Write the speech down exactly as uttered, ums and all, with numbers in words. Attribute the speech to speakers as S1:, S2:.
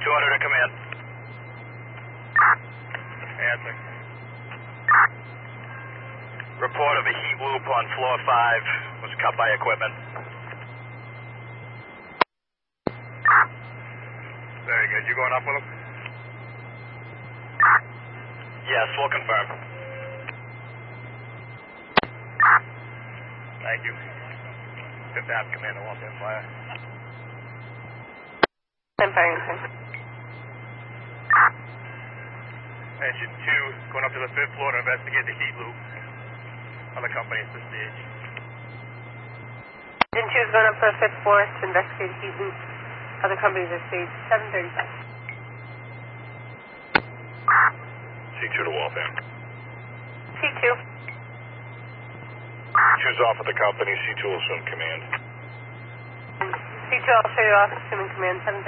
S1: two hundred to command. Answer. Report of a heat loop on floor five was cut by equipment. Very good. You going up with him? Yes, we'll confirm. Thank you. Fifth Ave Commander, walk in fire.
S2: I'm firing, sir.
S1: Engine two, going up to the fifth floor to investigate the heat loop. Other companies to stage.
S2: Engine two is going up to the fifth floor to investigate the heat loop. Other companies are stage seven thirty-five.
S1: C two to Waltham.
S2: C two.
S1: Two's off with the company, C two will assume command.
S2: C two, I'll show you off, assuming command seven